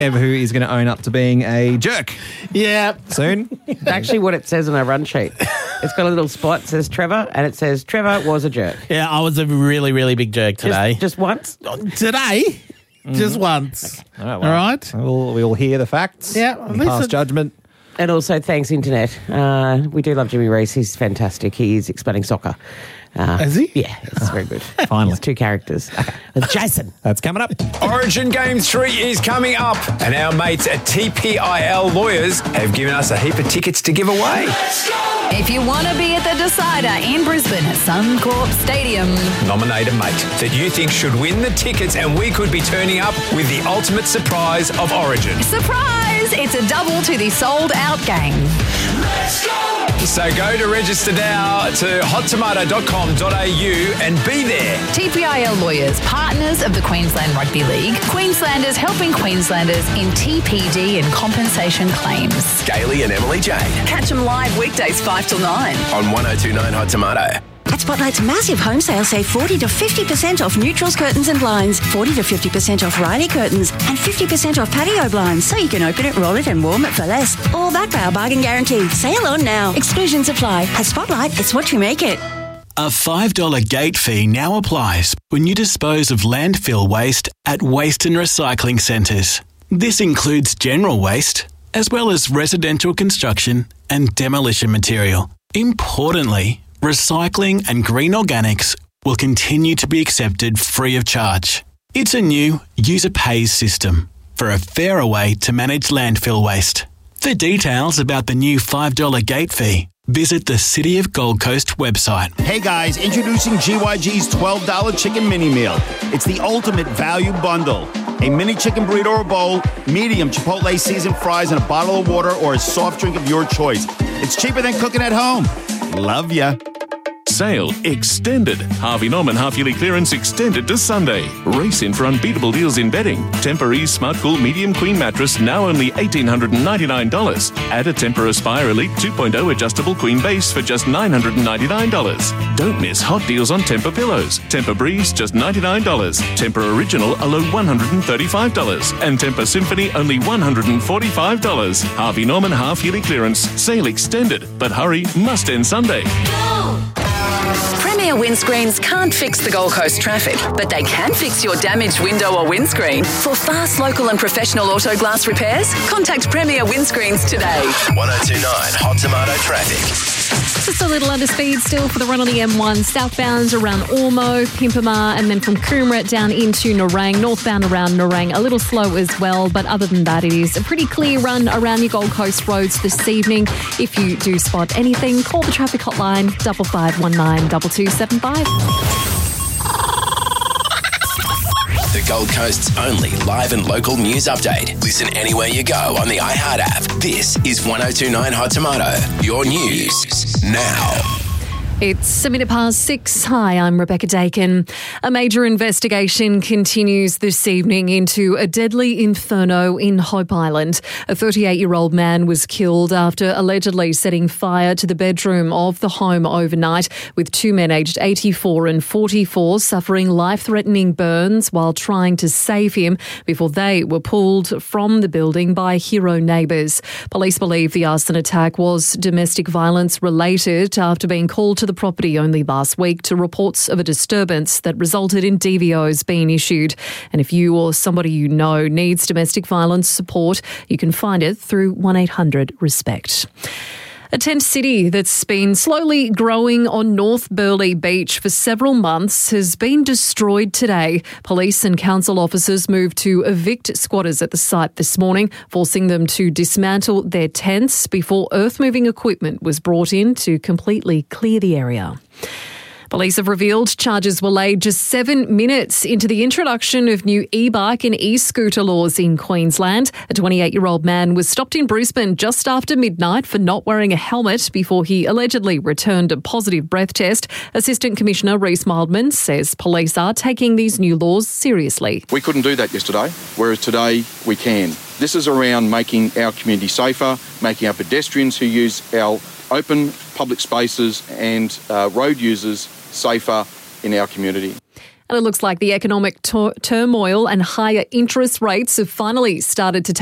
Ever who is going to own up to being a jerk. Yeah. Soon. Actually, what it says on our run sheet. It's got a little spot, it says Trevor, and it says Trevor was a jerk. Yeah, I was a really, really big jerk today. Just once? Today? Just once. Okay. All right? We'll hear the facts. Yeah. And pass judgment. And also, thanks, Internet. We do love Jimmy Reese. He's fantastic. He's explaining soccer. Is he? Yeah, it's very good. Finally. It's two characters. Okay. With Jason. That's coming up. Origin Game 3 is coming up, and our mates at TPIL Lawyers have given us a heap of tickets to give away. If you want to be at the decider in Brisbane at Suncorp Stadium, Nominate a mate that you think should win the tickets, and we could be turning up with the ultimate surprise of Origin. surprise! It's a double to the sold-out game. So go to register now to hottomato.com.au and be there. TPIL Lawyers, partners of the Queensland Rugby League. Queenslanders helping Queenslanders in TPD and compensation claims. Gailey and Emily Jade Catch them live weekdays 5 till 9. on 102.9 Hot Tomato. At Spotlight's massive home sale, save 40 to 50% off neutrals, curtains and blinds, 40 to 50% off Riley curtains, and 50% off patio blinds, so you can open it, roll it and warm it for less. All backed by our bargain guarantee. Sale on now. Exclusions apply. At Spotlight, it's what you make it. A $5 gate fee now applies when you dispose of landfill waste at waste and recycling centres. This includes general waste, as well as residential construction and demolition material. Importantly, recycling and green organics will continue to be accepted free of charge. It's a new user pays system for a fairer way to manage landfill waste. For details about the new $5 gate fee, visit the City of Gold Coast website. Hey guys, introducing GYG's $12 chicken mini meal. It's the ultimate value bundle. A mini chicken burrito or bowl, medium Chipotle seasoned fries, and a bottle of water or a soft drink of your choice. It's cheaper than cooking at home. Love ya. Sale extended. Harvey Norman half-yearly clearance extended to Sunday. Race in for unbeatable deals in bedding. Tempur Smart Cool Medium Queen Mattress now only $1,899. Add a Tempur Aspire Elite 2.0 adjustable queen base for just $999. Don't miss hot deals on Tempur pillows. Tempur Breeze just $99. Tempur Original a low $135. And Tempur Symphony only $145. Harvey Norman half-yearly clearance. Sale extended. But hurry, must end Sunday. Premier Windscreens can't fix the Gold Coast traffic, but they can fix your damaged window or windscreen. For fast, local and professional auto glass repairs, contact Premier Windscreens today. 102.9 Hot Tomato traffic. Just a little under speed still for the run on the M1 southbound around Ormo, Pimpama, and then from Coomera down into Nerang, northbound around Nerang, a little slow as well, but other than that it is a pretty clear run around your Gold Coast roads this evening. If you do spot anything, call the traffic hotline 5519 2275. The Gold Coast's only live and local news update. Listen anywhere you go on the iHeart app. This is 102.9 Hot Tomato. Your news now. It's 6:01. Hi, I'm Rebecca Dakin. A major investigation continues this evening into a deadly inferno in Hope Island. A 38-year-old man was killed after allegedly setting fire to the bedroom of the home overnight, with two men aged 84 and 44 suffering life-threatening burns while trying to save him before they were pulled from the building by hero neighbours. Police believe the arson attack was domestic violence related after being called to the property only last week to reports of a disturbance that resulted in DVOs being issued. And if you or somebody you know needs domestic violence support, you can find it through 1-800-RESPECT. A tent city that's been slowly growing on North Burleigh Beach for several months has been destroyed today. Police and council officers moved to evict squatters at the site this morning, forcing them to dismantle their tents before earth-moving equipment was brought in to completely clear the area. Police have revealed charges were laid just 7 minutes into the introduction of new e-bike and e-scooter laws in Queensland. A 28-year-old man was stopped in Brisbane just after midnight for not wearing a helmet before he allegedly returned a positive breath test. Assistant Commissioner Reece Mildman says police are taking these new laws seriously. We couldn't do that yesterday, whereas today we can. This is around making our community safer, making our pedestrians who use our open public spaces and road users safer in our community. And it looks like the economic turmoil and higher interest rates have finally started to